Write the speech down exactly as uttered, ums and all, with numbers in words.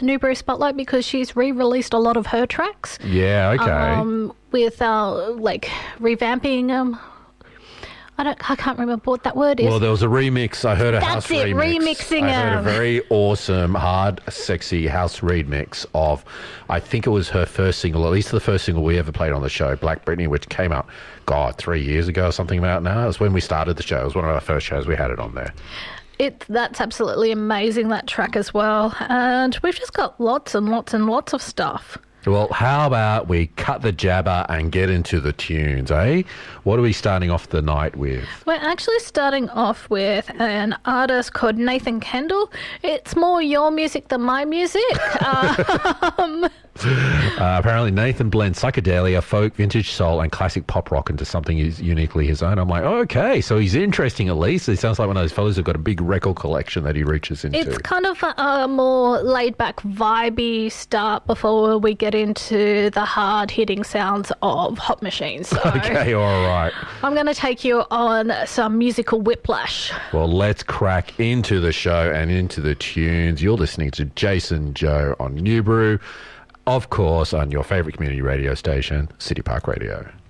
New Brew Spotlight because she's re-released a lot of her tracks. Yeah, okay. Um, with, uh, like, revamping them. I don't. I can't remember what that word is. Well, there was a remix. I heard a That's house it, remix. remixing I heard a them. very awesome, hard, sexy house remix of, I think it was her first single, at least the first single we ever played on the show, Black Britney, which came out, God, three years ago or something about now. It was when we started the show. It was one of our first shows. We had it on there. It, that's absolutely amazing, that track as well. And we've just got lots and lots and lots of stuff. Well, how about we cut the jabber and get into the tunes, eh? What are we starting off the night with? We're actually starting off with an artist called Nathan Kendall. It's more your music than my music. um, Uh, apparently, Nathan blends psychedelia, folk, vintage soul, and classic pop rock into something is uniquely his own. I'm like, okay, so he's interesting at least. He sounds like one of those fellows who've got a big record collection that he reaches into. It's kind of a, a more laid-back, vibey start before we get into the hard-hitting sounds of Hot Machines. So Okay, all right. I'm going to take you on some musical whiplash. Well, let's crack into the show and into the tunes. You're listening to Jason Joe on New Brew, of course, on your favourite community radio station, City Park Radio.